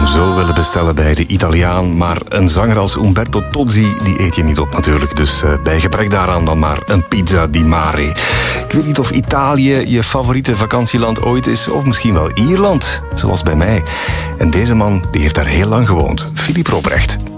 zo willen bestellen bij de Italiaan. Maar een zanger als Umberto Tozzi, die eet je niet op natuurlijk. Dus bij gebrek daaraan dan maar een pizza di mare. Ik weet niet of Italië je favoriete vakantieland ooit is. Of misschien wel Ierland, zoals bij mij. En deze man die heeft daar heel lang gewoond. Philippe Robrecht.